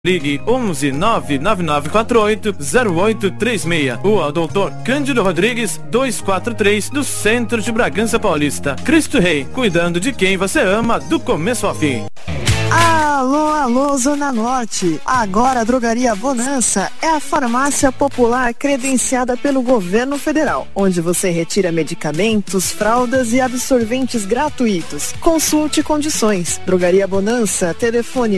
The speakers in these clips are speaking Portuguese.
Ligue 11 99948 0836 ou ao Dr. Cândido Rodrigues 243 do centro de Bragança Paulista. Cristo Rei, cuidando de quem você ama do começo ao fim. Alô, alô, Zona Norte. Agora a Drogaria Bonança é a farmácia popular credenciada pelo governo federal, onde você retira medicamentos, fraldas e absorventes gratuitos. Consulte condições. Drogaria Bonança, telefone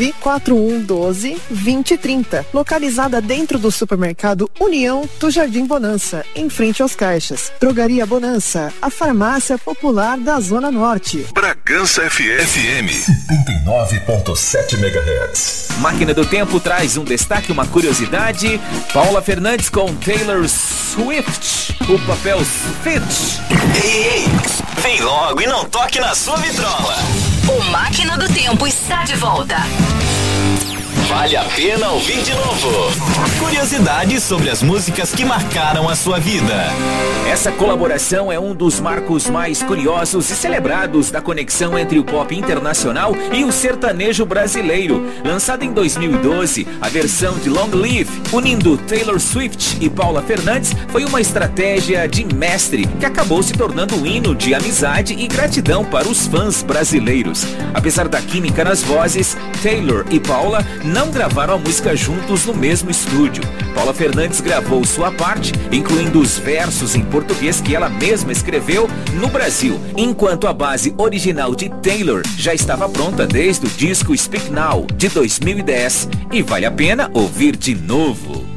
94112-2030. Localizada dentro do supermercado União do Jardim Bonança, em frente aos caixas. Drogaria Bonança, a farmácia popular da Zona Norte. Bragança FM 79.7 MHz. Máquina do Tempo traz um destaque, uma curiosidade. Paula Fernandes com Taylor Swift, o papel Fit. Ei, vem logo e não toque na sua vitrola. O Máquina do Tempo está de volta. Vale a pena ouvir de novo. Curiosidades sobre as músicas que marcaram a sua vida. Essa colaboração é um dos marcos mais curiosos e celebrados da conexão entre o pop internacional e o sertanejo brasileiro. Lançada em 2012, a versão de Long Live, unindo Taylor Swift e Paula Fernandes, foi uma estratégia de mestre que acabou se tornando um hino de amizade e gratidão para os fãs brasileiros. Apesar da química nas vozes, Taylor e Paula não gravaram a música juntos no mesmo estúdio. Paula Fernandes gravou sua parte, incluindo os versos em português que ela mesma escreveu no Brasil, enquanto a base original de Taylor já estava pronta desde o disco Speak Now, de 2010, e vale a pena ouvir de novo.